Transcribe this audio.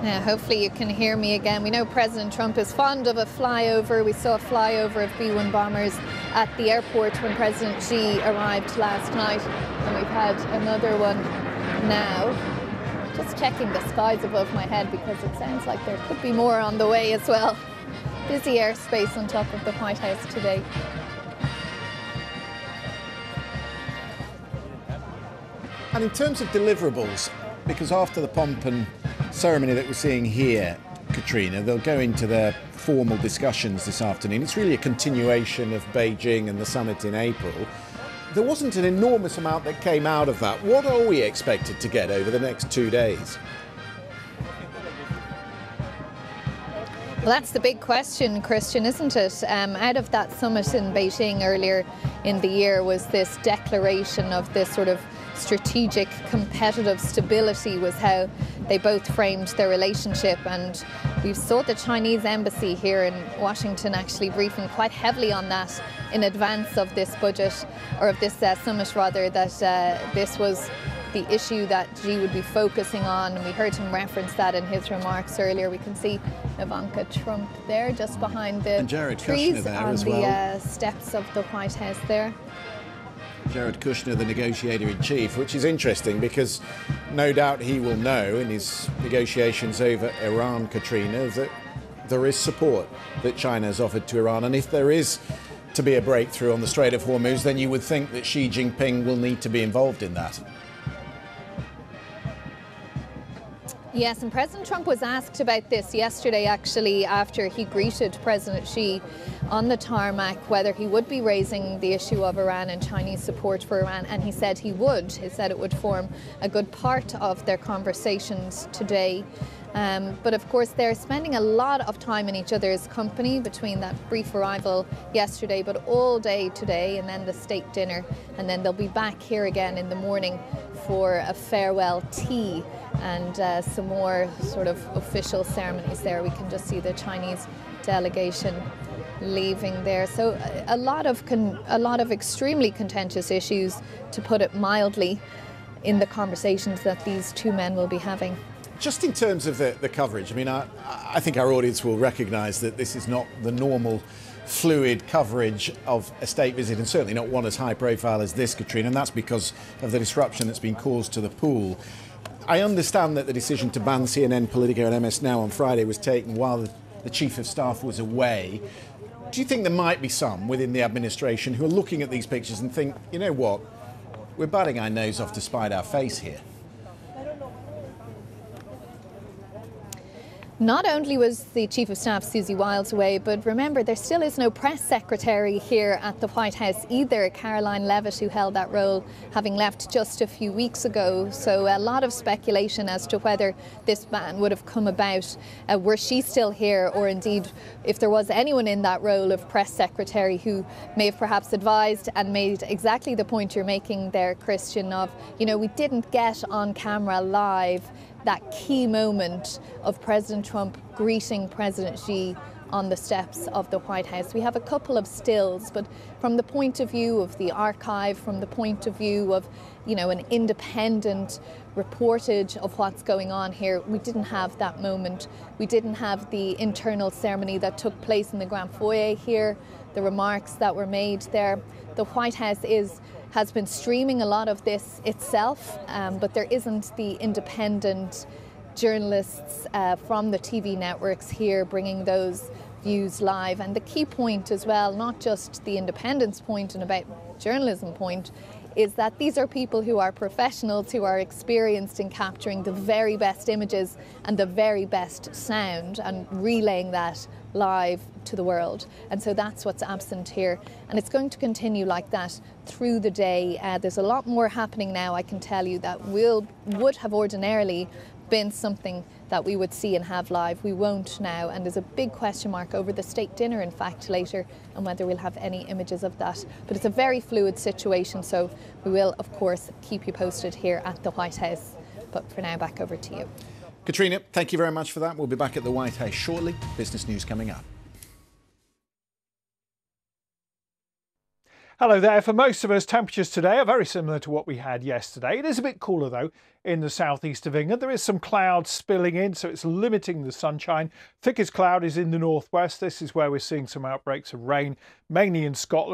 Yeah, hopefully you can hear me again. We know President Trump is fond of a flyover. We saw a flyover of B-1 bombers at the airport when President Xi arrived last night, and we've had another one now. Just checking the skies above my head because it sounds like there could be more on the way as well. Busy airspace on top of the White House today. And in terms of deliverables, because after the pomp and ceremony that we're seeing here, Katrina, they'll go into their formal discussions this afternoon. It's really a continuation of Beijing and the summit in April. There wasn't an enormous amount that came out of that. What are we expected to get over the next 2 days? Well, that's the big question, Christian, isn't it? Out of that summit in Beijing earlier in the year was this declaration of this sort of strategic competitive stability was how they both framed their relationship, and we saw the Chinese embassy here in Washington actually briefing quite heavily on that in advance of this budget, or of this summit rather, that this was the issue that Xi would be focusing on, and we heard him reference that in his remarks earlier. We can see Ivanka Trump there just behind the trees on the steps of the White House there. Jared Kushner, the negotiator-in-chief, which is interesting because no doubt he will know in his negotiations over Iran, Katrina, that there is support that China has offered to Iran. And if there is to be a breakthrough on the Strait of Hormuz, then you would think that Xi Jinping will need to be involved in that. Yes, and President Trump was asked about this yesterday, actually, after he greeted President Xi on the tarmac, whether he would be raising the issue of Iran and Chinese support for Iran, and he said he would. He said it would form a good part of their conversations today. But of course, they're spending a lot of time in each other's company between that brief arrival yesterday, but all day today, and then the state dinner, and then they'll be back here again in the morning for a farewell tea and some more sort of official ceremonies there. We can just see the Chinese delegation leaving there. So a lot of extremely contentious issues, to put it mildly, in the conversations that these two men will be having. Just in terms of the coverage, I mean, I think our audience will recognise that this is not the normal fluid coverage of a state visit, and certainly not one as high profile as this, Katrina, and that's because of the disruption that's been caused to the pool. I understand that the decision to ban CNN, Politico and MS Now on Friday was taken while the Chief of Staff was away. Do you think there might be some within the administration who are looking at these pictures and think, you know what, we're batting our nose off to spite our face here? Not only was the Chief of Staff, Susie Wiles, away, but remember, there still is no press secretary here at the White House either. Caroline Levitt, who held that role, having left just a few weeks ago. So a lot of speculation as to whether this ban would have come about were she still here, or indeed if there was anyone in that role of press secretary who may have perhaps advised and made exactly the point you're making there, Christian, of, you know, we didn't get on camera live that key moment of President Trump greeting President Xi on the steps of the White House. We have a couple of stills, but from the point of view of the archive, from the point of view of, you know, an independent reportage of what's going on here, we didn't have that moment. We didn't have the internal ceremony that took place in the Grand Foyer here, the remarks that were made there. The White House has been streaming a lot of this itself, but there isn't the independent journalists from the TV networks here bringing those views live. And the key point as well, not just the independence point and about journalism point, is that these are people who are professionals, who are experienced in capturing the very best images and the very best sound and relaying that live to the world. And so that's what's absent here, and it's going to continue like that through the day. There's a lot more happening now, I can tell you, that would have ordinarily been something that we would see and have live. We won't now, and there's a big question mark over the state dinner, in fact, later, and whether we'll have any images of that. But it's a very fluid situation, so we will of course keep you posted here at the White House. But for now, back over to you. Katrina, thank you very much for that. We'll be back at the White House shortly. Business News coming up. Hello there. For most of us, temperatures today are very similar to what we had yesterday. It is a bit cooler though in the southeast of England. There is some clouds spilling in, so it's limiting the sunshine. Thickest cloud is in the northwest. This is where we're seeing some outbreaks of rain, mainly in Scotland.